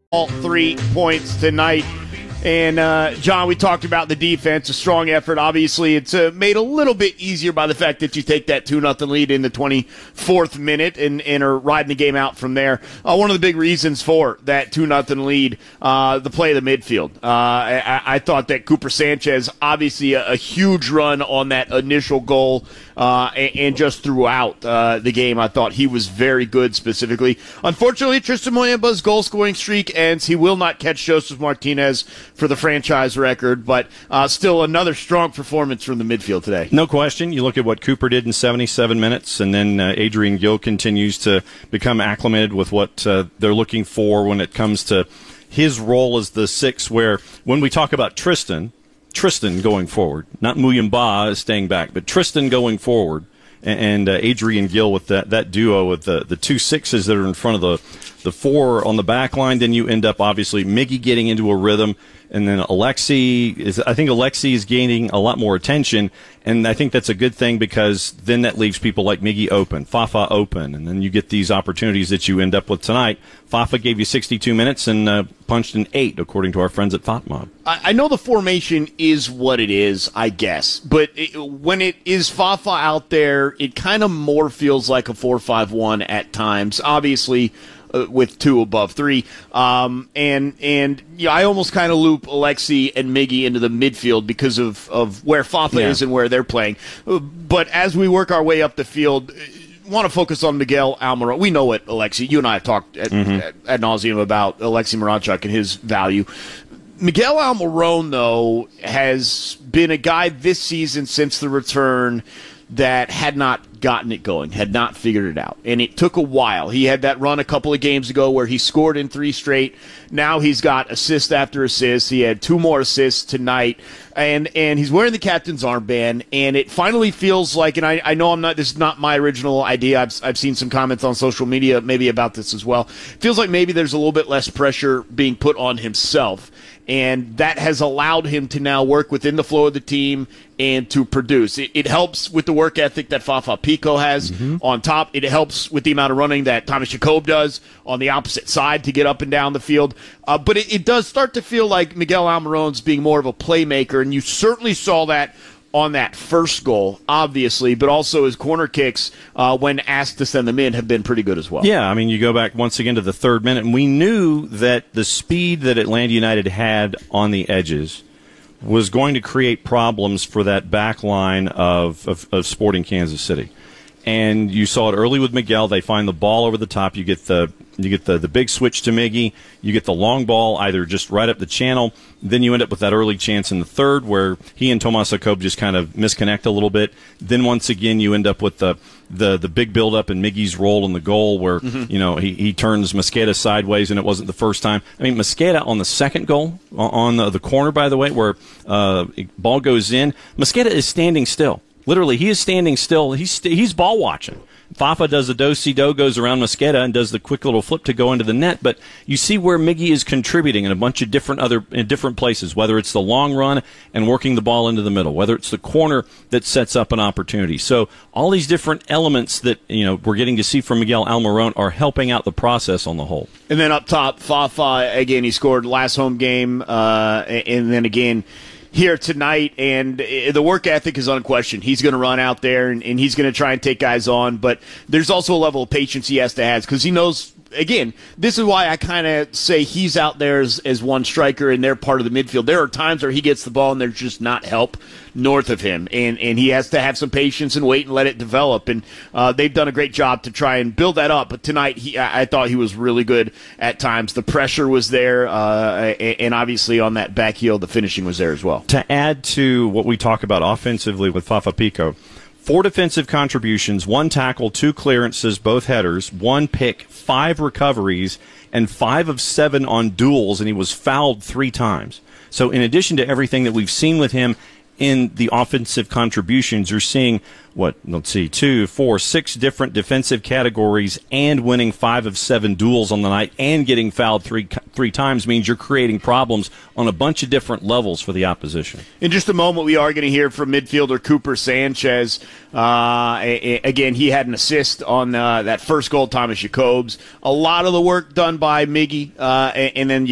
all 3 points tonight. And, John, we talked about the defense, a strong effort. Obviously, it's made a little bit easier by the fact that you take that 2-0 lead in the 24th minute and are riding the game out from there. One of the big reasons for that 2-0 lead, the play of the midfield. I thought that Cooper Sanchez, obviously a huge run on that initial goal, and just throughout the game, I thought he was very good specifically. Unfortunately, Tristan Moyemba's goal-scoring streak ends. He will not catch Joseph Martinez for the franchise record, but still another strong performance from the midfield today. No question. You look at what Cooper did in 77 minutes, and then Adrian Gill continues to become acclimated with what they're looking for when it comes to his role as the six, where when we talk about Tristan going forward, not Muyemba staying back, but Tristan going forward, and Adrian Gill with that duo of the two sixes that are in front of the four on the back line, then you end up obviously Miggy getting into a rhythm, and then Alexi is gaining a lot more attention, and I think that's a good thing because then that leaves people like Miggy open, Fafa open, and then you get these opportunities that you end up with tonight. Fafa gave you 62 minutes and punched in 8, according to our friends at FOTMob. I know the formation is what it is, I guess, but when it is Fafa out there, it kind of more feels like a 4-5-1 at times. Obviously, with 2 above 3. And yeah, I almost kind of loop Alexi and Miggy into the midfield because of where Fafa is and where they're playing. But as we work our way up the field, want to focus on Miguel Almiron. We know what Alexi, you and I have talked ad nauseum about Alexi Miranchuk and his value. Miguel Almiron, though, has been a guy this season since the return that had not gotten it going, had not figured it out. And it took a while. He had that run a couple of games ago where he scored in 3 straight. Now he's got assist after assist. He had 2 more assists tonight. And he's wearing the captain's armband, and it finally feels like, and I know this is not my original idea. I've seen some comments on social media maybe about this as well. It feels like maybe there's a little bit less pressure being put on himself. And that has allowed him to now work within the flow of the team and to produce. It helps with the work ethic that Fafa Pico has on top. It helps with the amount of running that Thomas Jacob does on the opposite side to get up and down the field. But it does start to feel like Miguel Almiron's being more of a playmaker, and you certainly saw that on that first goal, obviously, but also his corner kicks, when asked to send them in, have been pretty good as well. Yeah, I mean, you go back once again to the 3rd minute, and we knew that the speed that Atlanta United had on the edges was going to create problems for that back line of Sporting Kansas City. And you saw it early with Miguel. They find the ball over the top. You get the big switch to Miggy. You get the long ball either just right up the channel. Then you end up with that early chance in the 3rd where he and Tomas Jacob just kind of misconnect a little bit. Then once again you end up with the big build-up and Miggy's role in the goal where he turns Mosqueda sideways, and it wasn't the first time. I mean, Mosqueda on the second goal, on the corner, by the way, where ball goes in, Mosqueda is standing still. Literally, he is standing still. He's ball watching. Fafa does the do-si-do, goes around Mosqueda and does the quick little flip to go into the net. But you see where Miggy is contributing in a bunch of different places, whether it's the long run and working the ball into the middle, whether it's the corner that sets up an opportunity. So all these different elements that we're getting to see from Miguel Almiron are helping out the process on the whole. And then up top, Fafa, again, he scored last home game, and then again here tonight, and the work ethic is unquestioned. He's going to run out there, and he's going to try and take guys on, but there's also a level of patience he has to have because he knows, again, this is why I kind of say he's out there as one striker and they're part of the midfield. There are times where he gets the ball and there's just not help north of him, and he has to have some patience and wait and let it develop, and they've done a great job to try and build that up. But tonight, I thought he was really good at times. The pressure was there, and obviously on that back heel, the finishing was there as well. To add to what we talk about offensively with Fafa Pico, 4 defensive contributions, 1 tackle, 2 clearances, both headers, 1 pick, 5 recoveries, and 5 of 7 on duels, and he was fouled 3 times. So in addition to everything that we've seen with him in the offensive contributions. You're seeing, let's see, 2, 4, 6 different defensive categories and winning 5 of 7 duels on the night and getting fouled three times means you're creating problems on a bunch of different levels for the opposition. In just a moment, we are going to hear from midfielder Cooper Sanchez. Again, he had an assist on that first goal, Thomas Jacobs. A lot of the work done by Miggy, and then